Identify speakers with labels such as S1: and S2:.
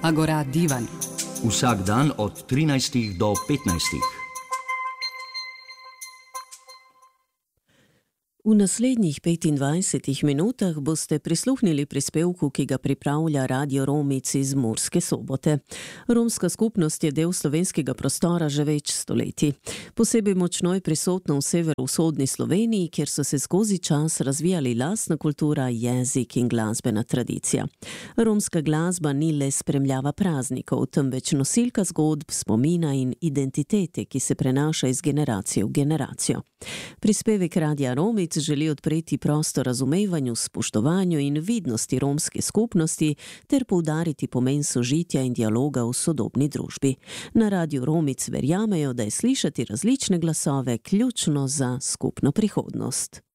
S1: Agora Divan.
S2: Vsak dan od 13 do 15.
S3: V naslednjih 25 minutah boste prisluhnili prispevku, ki ga pripravlja Radio Romic iz Murske Sobote. Romska skupnost je del slovenskega prostora že več stoletij. Posebej močno je prisotna v severovzhodni Sloveniji, kjer so se skozi čas razvijali lastna kultura, jezik in glasbena tradicija. Romska glasba ni le spremljava praznikov, temveč nosilka zgodb, spomina in identitete, ki se prenaša iz generacije v generacijo. Prispevek Radia Romic želi odpreti prostor razumevanju, spoštovanju in vidnosti romske skupnosti ter poudariti pomen sožitja in dialoga v sodobni družbi. Na Radiu Romic verjamejo, da je slišati različne glasove ključno za skupno prihodnost.